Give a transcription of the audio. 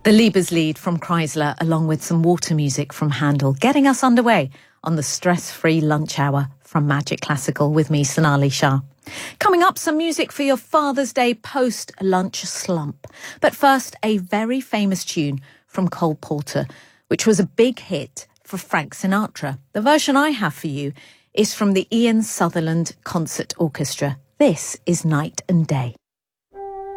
The Liebeslied from Chrysler, along with some water music from Handel, getting us underway on the stress-free lunch hour from Magic Classical with me, Sonali Shah. Coming up, some music for your Father's Day post-lunch slump. But first, a very famous tune from Cole Porter, which was a big hit for Frank Sinatra. The version I have for you is from the Ian Sutherland Concert Orchestra. This is Night and Day.